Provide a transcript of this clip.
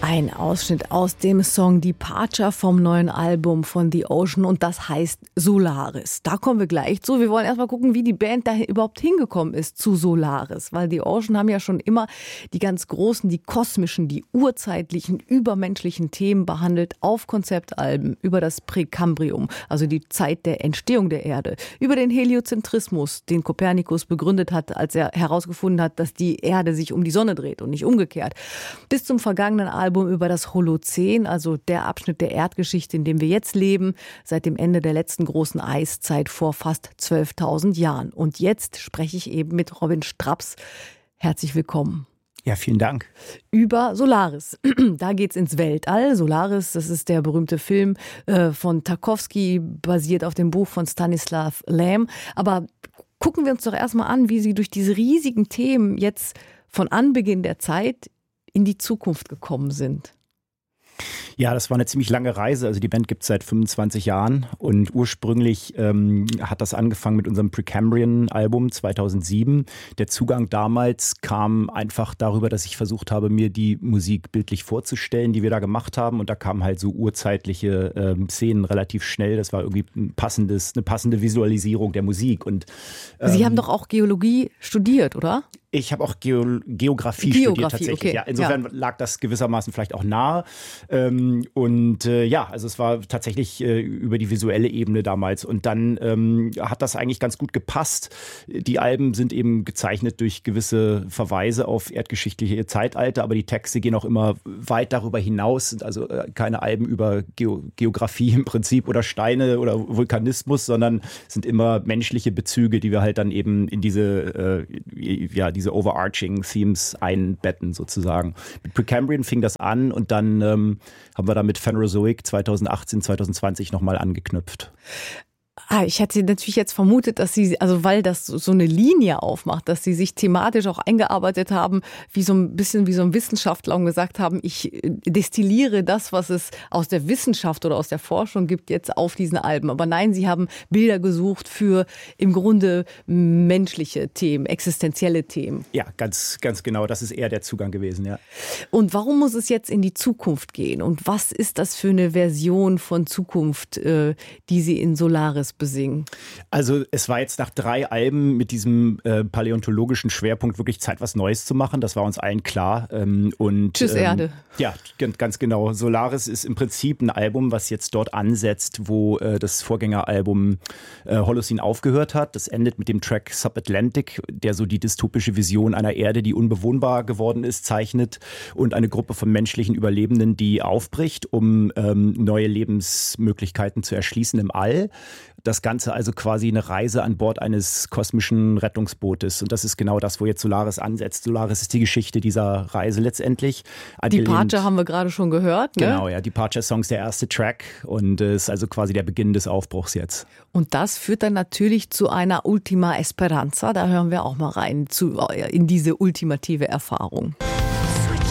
Ein Ausschnitt aus dem Song Departure vom neuen Album von The Ocean und das heißt Solaris. Da kommen wir gleich zu. Wir wollen erstmal gucken, wie die Band da überhaupt hingekommen ist zu Solaris. Weil The Ocean haben ja schon immer die ganz großen, die kosmischen, die urzeitlichen, übermenschlichen Themen behandelt auf Konzeptalben über das Präkambrium, also die Zeit der Entstehung der Erde, über den Heliozentrismus, den Kopernikus begründet hat, als er herausgefunden hat, dass die Erde sich um die Sonne dreht und nicht umgekehrt, bis zum vergangenen Album über das Holozän, also der Abschnitt der Erdgeschichte, in dem wir jetzt leben, seit dem Ende der letzten großen Eiszeit vor fast 12.000 Jahren. Und jetzt spreche ich eben mit Robin Straps. Herzlich willkommen. Ja, vielen Dank. Über Solaris. Da geht's ins Weltall. Solaris, das ist der berühmte Film von Tarkovsky, basiert auf dem Buch von Stanislav Lem. Aber gucken wir uns doch erstmal an, wie Sie durch diese riesigen Themen jetzt von Anbeginn der Zeit in die Zukunft gekommen sind. Ja, das war eine ziemlich lange Reise. Also die Band gibt es seit 25 Jahren und ursprünglich hat das angefangen mit unserem Precambrian-Album 2007. Der Zugang damals kam einfach darüber, dass ich versucht habe, mir die Musik bildlich vorzustellen, die wir da gemacht haben. Und da kamen halt so urzeitliche Szenen relativ schnell. Das war irgendwie eine passende Visualisierung der Musik. Und Sie haben doch auch Geologie studiert, oder? Ich habe auch Geografie studiert tatsächlich. Okay. Ja, insofern lag das gewissermaßen vielleicht auch nahe. Also es war tatsächlich über die visuelle Ebene damals. Und dann hat das eigentlich ganz gut gepasst. Die Alben sind eben gezeichnet durch gewisse Verweise auf erdgeschichtliche Zeitalter, aber die Texte gehen auch immer weit darüber hinaus. Sind also keine Alben über Geografie im Prinzip oder Steine oder Vulkanismus, sondern sind immer menschliche Bezüge, die wir halt dann eben in diese overarching Themes einbetten sozusagen. Mit Precambrian fing das an und dann haben wir da mit Phanerozoic 2018, 2020 nochmal angeknüpft. Ich hätte natürlich jetzt vermutet, dass Sie, also weil das so eine Linie aufmacht, dass Sie sich thematisch auch eingearbeitet haben, wie so ein bisschen wie so ein Wissenschaftler und gesagt haben, ich destilliere das, was es aus der Wissenschaft oder aus der Forschung gibt, jetzt auf diesen Alben. Aber nein, Sie haben Bilder gesucht für im Grunde menschliche Themen, existenzielle Themen. Ja, ganz genau. Das ist eher der Zugang gewesen, ja. Und warum muss es jetzt in die Zukunft gehen? Und was ist das für eine Version von Zukunft, die Sie in Solaris besingen? Also es war jetzt nach 3 Alben mit diesem paläontologischen Schwerpunkt wirklich Zeit, was Neues zu machen. Das war uns allen klar. Tschüss Erde. Ja, ganz genau. Solaris ist im Prinzip ein Album, was jetzt dort ansetzt, wo das Vorgängeralbum Holocene aufgehört hat. Das endet mit dem Track Subatlantic, der so die dystopische Vision einer Erde, die unbewohnbar geworden ist, zeichnet und eine Gruppe von menschlichen Überlebenden, die aufbricht, um neue Lebensmöglichkeiten zu erschließen im All. Das Ganze also quasi eine Reise an Bord eines kosmischen Rettungsbootes. Und das ist genau das, wo jetzt Solaris ansetzt. Solaris ist die Geschichte dieser Reise letztendlich. Departure haben wir gerade schon gehört, ne? Genau, ja. Departure Song ist der erste Track und ist also quasi der Beginn des Aufbruchs jetzt. Und das führt dann natürlich zu einer Ultima Esperanza. Da hören wir auch mal rein in diese ultimative Erfahrung.